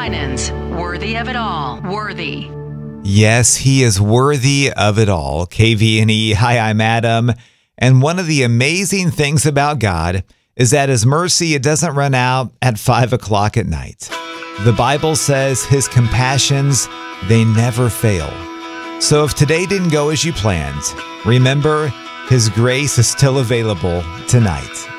Winans, worthy of it all. Worthy. Yes, he is worthy of it all. KVNE, hi, I'm Adam. And one of the amazing things about God is that his mercy, it doesn't run out at 5 o'clock at night. The Bible says his compassions, they never fail. So if today didn't go as you planned, remember his grace is still available tonight.